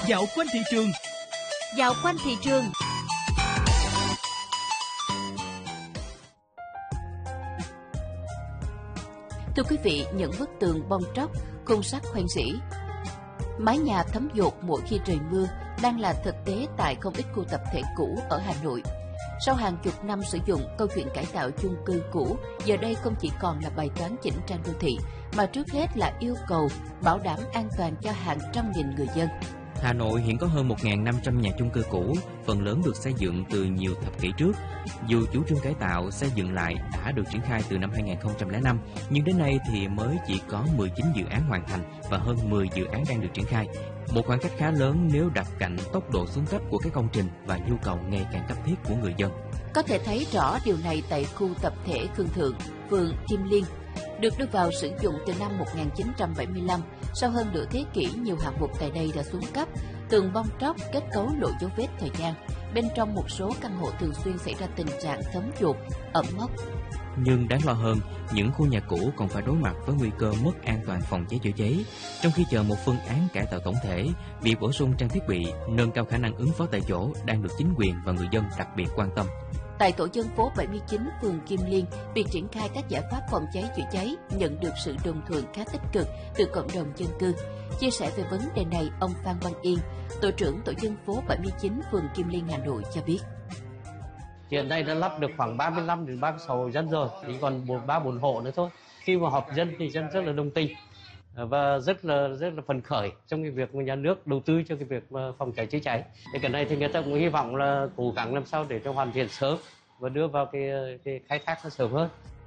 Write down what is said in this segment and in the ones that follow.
Dạo quanh thị trường. Dạo quanh thị trường. Thưa quý vị, những bức tường bong tróc, khung sắt hoen rỉ, mái nhà thấm dột mỗi khi trời mưa đang là thực tế tại không ít khu tập thể cũ ở Hà Nội. Sau hàng chục năm sử dụng, câu chuyện cải tạo chung cư cũ giờ đây không chỉ còn là bài toán chỉnh trang đô thị, mà trước hết là yêu cầu bảo đảm an toàn cho hàng trăm nghìn người dân. Hà Nội hiện có hơn 1.500 nhà chung cư cũ, phần lớn được xây dựng từ nhiều thập kỷ trước. Dù chủ trương cải tạo, xây dựng lại đã được triển khai từ năm 2005, nhưng đến nay thì mới chỉ có 19 dự án hoàn thành và hơn 10 dự án đang được triển khai. Một khoảng cách khá lớn nếu đặt cạnh tốc độ xuống cấp của các công trình và nhu cầu ngày càng cấp thiết của người dân. Có thể thấy rõ điều này tại khu tập thể Khương Thượng, phường Kim Liên, được đưa vào sử dụng từ năm 1975. Sau hơn nửa thế kỷ, nhiều hạng mục tại đây đã xuống cấp, tường bong tróc, kết cấu lộ dấu vết thời gian. Bên trong một số căn hộ thường xuyên xảy ra tình trạng thấm dột, ẩm mốc. Nhưng đáng lo hơn, những khu nhà cũ còn phải đối mặt với nguy cơ mất an toàn phòng cháy chữa cháy. Trong khi chờ một phương án cải tạo tổng thể, việc bổ sung trang thiết bị, nâng cao khả năng ứng phó tại chỗ đang được chính quyền và người dân đặc biệt quan tâm. Tại tổ dân phố 79, phường Kim Liên, việc triển khai các giải pháp phòng cháy chữa cháy nhận được sự đồng thuận khá tích cực từ cộng đồng dân cư. Chia sẻ về vấn đề này, ông Phan Văn Yên, tổ trưởng tổ dân phố 79, phường Kim Liên, Hà Nội cho biết. Hiện nay đã lắp được khoảng 35 đến 36 hộ dân rồi, chỉ còn 3-4 hộ nữa thôi. Khi mà họp dân thì dân rất là đồng tình và rất là phấn khởi trong cái việc mà nhà nước đầu tư cho cái việc phòng cháy chữa cháy. Thì cái này thì người ta cũng hy vọng là cố gắng làm sao để cho hoàn thiện sớm và đưa vào cái khai thác nó sớm hơn.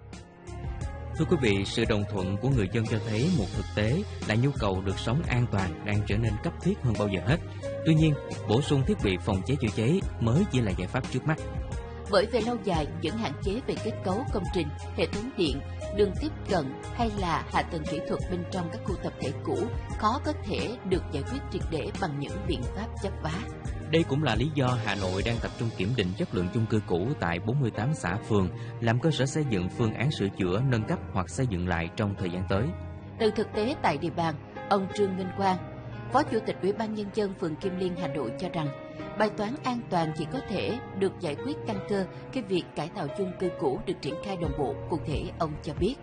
Thưa quý vị, sự đồng thuận của người dân cho thấy một thực tế là nhu cầu được sống an toàn đang trở nên cấp thiết hơn bao giờ hết. Tuy nhiên, bổ sung thiết bị phòng cháy chữa cháy mới chỉ là giải pháp trước mắt. Bởi về lâu dài, những hạn chế về kết cấu công trình, hệ thống điện, đường tiếp cận hay là hạ tầng kỹ thuật bên trong các khu tập thể cũ khó có thể được giải quyết triệt để bằng những biện pháp chắp vá. Đây cũng là lý do Hà Nội đang tập trung kiểm định chất lượng chung cư cũ tại 48 xã phường, làm cơ sở xây dựng phương án sửa chữa, nâng cấp hoặc xây dựng lại trong thời gian tới. Từ thực tế tại địa bàn, ông Trương Minh Quang, Phó Chủ tịch Ủy ban Nhân dân phường Kim Liên, Hà Nội cho rằng, bài toán an toàn chỉ có thể được giải quyết căn cơ khi việc cải tạo chung cư cũ được triển khai đồng bộ. Cụ thể, ông cho biết.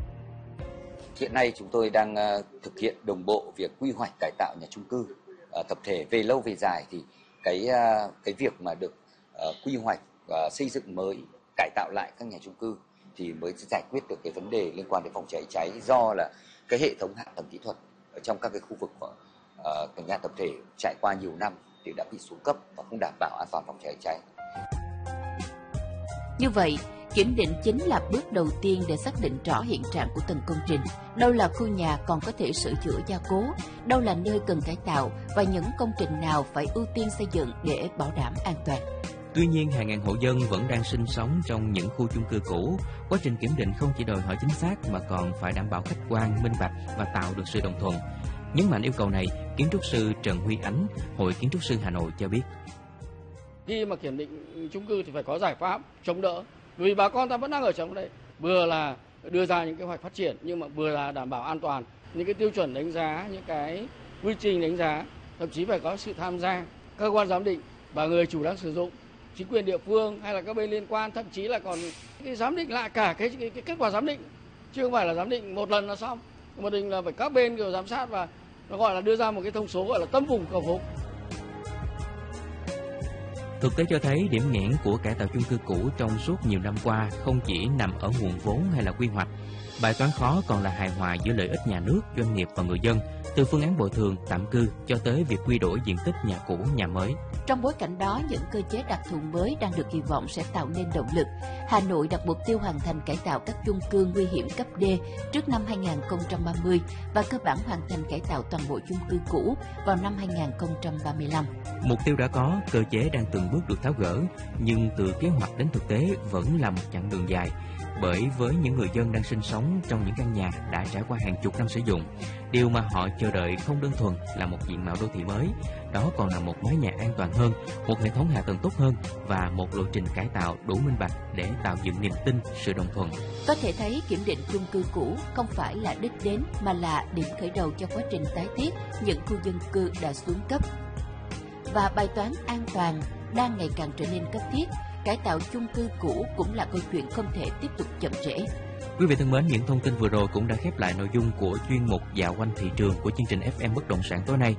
Hiện nay chúng tôi đang thực hiện đồng bộ việc quy hoạch cải tạo nhà chung cư tập thể. Về lâu về dài thì cái việc mà được quy hoạch xây dựng mới, cải tạo lại các nhà chung cư thì mới giải quyết được cái vấn đề liên quan đến phòng cháy cháy, do là cái hệ thống hạ tầng kỹ thuật ở trong các cái khu vực các nhà tập thể trải qua nhiều năm thì đã bị xuống cấp và không đảm bảo an toàn phòng cháy cháy. Như vậy, kiểm định chính là bước đầu tiên để xác định rõ hiện trạng của từng công trình, đâu là khu nhà còn có thể sửa chữa gia cố, đâu là nơi cần cải tạo và những công trình nào phải ưu tiên xây dựng để bảo đảm an toàn. Tuy nhiên, hàng ngàn hộ dân vẫn đang sinh sống trong những khu chung cư cũ. Quá trình kiểm định không chỉ đòi hỏi chính xác mà còn phải đảm bảo khách quan, minh bạch và tạo được sự đồng thuận. Nhấn mạnh yêu cầu này, kiến trúc sư Trần Huy Ánh, Hội Kiến trúc sư Hà Nội cho biết. Khi mà kiểm định chung cư thì phải có giải pháp chống đỡ, vì bà con ta vẫn đang ở trong đây. Vừa là đưa ra những kế hoạch phát triển nhưng mà vừa là đảm bảo an toàn, những cái tiêu chuẩn đánh giá, những cái quy trình đánh giá, thậm chí phải có sự tham gia cơ quan giám định và người chủ đang sử dụng, chính quyền địa phương hay là các bên liên quan, thậm chí là còn cái giám định lại cả cái kết quả giám định, chứ không phải là giám định một lần là xong. Một định là phải các bên đều giám sát và nó gọi là đưa ra một cái thông số gọi là tâm vùng cầu phục. Thực tế cho thấy điểm nghẽn của cải tạo chung cư cũ trong suốt nhiều năm qua không chỉ nằm ở nguồn vốn hay là quy hoạch. Bài toán khó còn là hài hòa giữa lợi ích nhà nước, doanh nghiệp và người dân, từ phương án bồi thường, tạm cư cho tới việc quy đổi diện tích nhà cũ, nhà mới. Trong bối cảnh đó, những cơ chế đặc thù mới đang được kỳ vọng sẽ tạo nên động lực. Hà Nội đặt mục tiêu hoàn thành cải tạo các chung cư nguy hiểm cấp D trước năm 2030 và cơ bản hoàn thành cải tạo toàn bộ chung cư cũ vào năm 2035. Mục tiêu đã có, cơ chế đang từng bước được tháo gỡ, nhưng từ kế hoạch đến thực tế vẫn là một chặng đường dài. Bởi với những người dân đang sinh sống trong những căn nhà đã trải qua hàng chục năm sử dụng, điều mà họ chờ đợi không đơn thuần là một diện mạo đô thị mới, đó còn là một mái nhà an toàn hơn, một hệ thống hạ tầng tốt hơn và một lộ trình cải tạo đủ minh bạch để tạo dựng niềm tin, sự đồng thuận. Có thể thấy kiểm định chung cư cũ không phải là đích đến mà là điểm khởi đầu cho quá trình tái thiết những khu dân cư đã xuống cấp. và bài toán an toàn đang ngày càng trở nên cấp thiết. Cải tạo chung cư cũ cũng là câu chuyện không thể tiếp tục chậm trễ. Quý vị thân mến, những thông tin vừa rồi cũng đã khép lại nội dung của chuyên mục Dạo quanh thị trường của chương trình FM Bất động sản tối nay.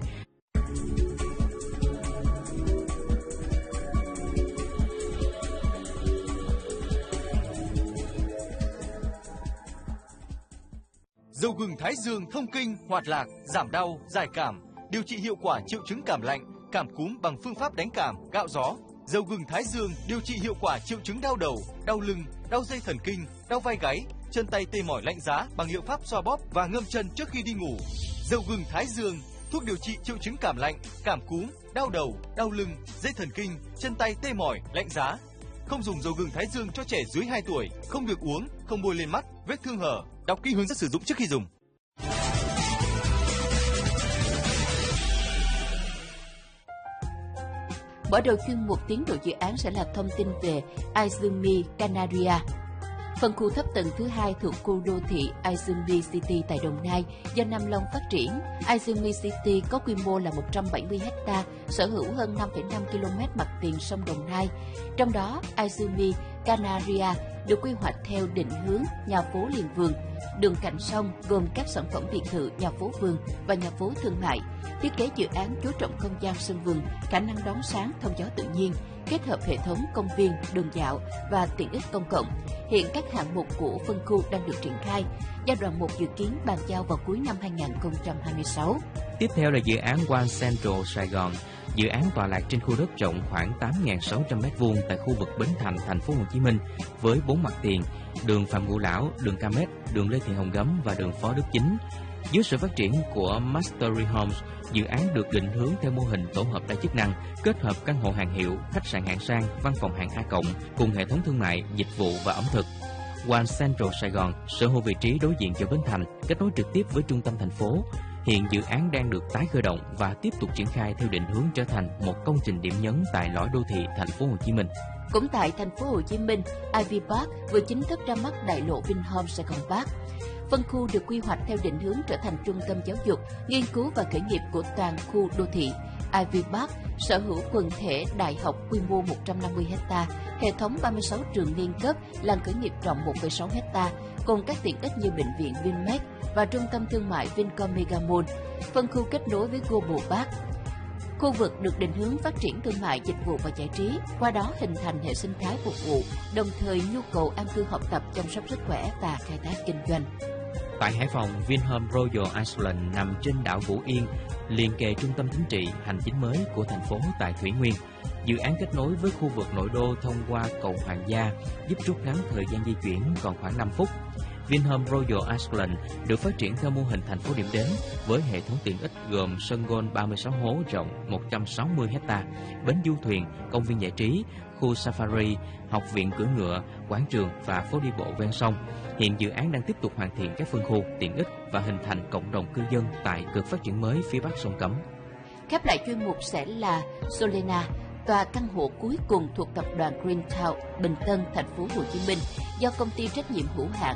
Dầu gừng Thái Dương thông kinh, hoạt lạc, giảm đau, giải cảm, điều trị hiệu quả triệu chứng cảm lạnh, cảm cúm bằng phương pháp đánh cảm, gạo gió. Dầu gừng Thái Dương điều trị hiệu quả triệu chứng đau đầu, đau lưng, đau dây thần kinh, đau vai gáy, chân tay tê mỏi lạnh giá bằng liệu pháp xoa bóp và ngâm chân trước khi đi ngủ. Dầu gừng Thái Dương, thuốc điều trị triệu chứng cảm lạnh, cảm cúm, đau đầu, đau lưng, dây thần kinh, chân tay tê mỏi, lạnh giá. Không dùng dầu gừng Thái Dương cho trẻ dưới 2 tuổi, không được uống, không bôi lên mắt, vết thương hở. Đọc kỹ hướng dẫn sử dụng trước khi dùng. Mở đầu chuyên mục tiến độ dự án sẽ là thông tin về Izumi Canaria. Phân khu thấp tầng thứ 2 thuộc khu đô thị Izumi City tại Đồng Nai do Nam Long phát triển. Izumi City có quy mô là 170 ha, sở hữu hơn 5,5 km mặt tiền sông Đồng Nai. Trong đó, Izumi Canaria được quy hoạch theo định hướng nhà phố liền vườn, đường cạnh sông gồm các sản phẩm biệt thự, nhà phố vườn và nhà phố thương mại. Thiết kế dự án chú trọng không gian sân vườn, khả năng đón sáng, thông gió tự nhiên, kết hợp hệ thống công viên, đường dạo và tiện ích công cộng. Hiện các hạng mục của phân khu đang được triển khai. Giai đoạn 1 dự kiến bàn giao vào cuối năm 2026. Tiếp theo là dự án One Central Sài Gòn. Dự án tọa lạc trên khu đất rộng khoảng 8.600 m² tại khu vực Bến Thành, thành phố Hồ Chí Minh, với 4 mặt tiền: đường Phạm Ngũ Lão, đường Camet, đường Lê Thị Hồng Gấm và đường Phó Đức Chính. Dưới sự phát triển của Mastery Homes, dự án được định hướng theo mô hình tổ hợp đa chức năng, kết hợp căn hộ hàng hiệu, khách sạn hạng sang, văn phòng hạng A+, cùng hệ thống thương mại, dịch vụ và ẩm thực. One Central Sài Gòn sở hữu vị trí đối diện chợ Bến Thành, kết nối trực tiếp với trung tâm thành phố. Hiện dự án đang được tái khởi động và tiếp tục triển khai theo định hướng trở thành một công trình điểm nhấn tại lõi đô thị thành phố Hồ Chí Minh. Cũng tại thành phố Hồ Chí Minh, Ivy Park vừa chính thức ra mắt đại lộ Vinhome Sài Gòn Park. Phân khu được quy hoạch theo định hướng trở thành trung tâm giáo dục, nghiên cứu và khởi nghiệp của toàn khu đô thị. Ivy Park sở hữu quần thể đại học quy mô 150 ha, hệ thống 36 trường liên cấp, làng khởi nghiệp rộng 1,6 ha, cùng các tiện ích như bệnh viện Vinmec và trung tâm thương mại Vincom Megamall. Phân khu kết nối với Global Park. Khu vực được định hướng phát triển thương mại, dịch vụ và giải trí, qua đó hình thành hệ sinh thái phục vụ, đồng thời nhu cầu an cư học tập, chăm sóc sức khỏe và khai thác kinh doanh. Tại Hải Phòng, Vinhome Royal Island nằm trên đảo Vũ Yên, liền kề trung tâm chính trị, hành chính mới của thành phố tại Thủy Nguyên. Dự án kết nối với khu vực nội đô thông qua cầu Hoàng Gia, giúp rút ngắn thời gian di chuyển còn khoảng 5 phút. Vinhome Royal Island được phát triển theo mô hình thành phố điểm đến với hệ thống tiện ích gồm sân golf 36 hố rộng 160 ha, bến du thuyền, công viên giải trí, khu safari, học viện cưỡi ngựa, quảng trường và phố đi bộ ven sông. Hiện dự án đang tiếp tục hoàn thiện các phân khu, tiện ích và hình thành cộng đồng cư dân tại cực phát triển mới phía bắc sông Cấm. Khép lại chuyên mục sẽ là Solena, tòa căn hộ cuối cùng thuộc tập đoàn Greentown Bình Tân, thành phố Hồ Chí Minh, do công ty trách nhiệm hữu hạn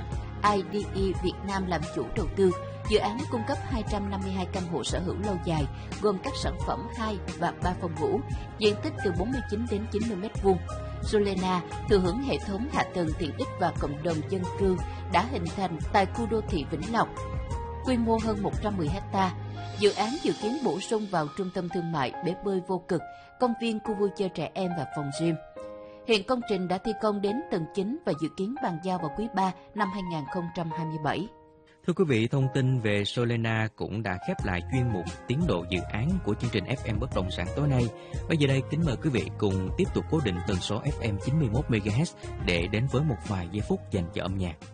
IDE Việt Nam làm chủ đầu tư. Dự án cung cấp 252 căn hộ sở hữu lâu dài, gồm các sản phẩm 2 và 3 phòng ngủ, diện tích từ 49 đến 90 m². Solena thừa hưởng hệ thống hạ tầng tiện ích và cộng đồng dân cư đã hình thành tại khu đô thị Vĩnh Lộc, quy mô hơn 110 ha. Dự án dự kiến bổ sung vào trung tâm thương mại, bể bơi vô cực, công viên, khu vui chơi trẻ em và phòng gym. Hiện công trình đã thi công đến tầng 9 và dự kiến bàn giao vào quý 3 năm 2027. Thưa quý vị, thông tin về Solena cũng đã khép lại chuyên mục tiến độ dự án của chương trình FM Bất động sản tối nay. Bây giờ đây, kính mời quý vị cùng tiếp tục cố định tần số FM 91 MHz để đến với một vài giây phút dành cho âm nhạc.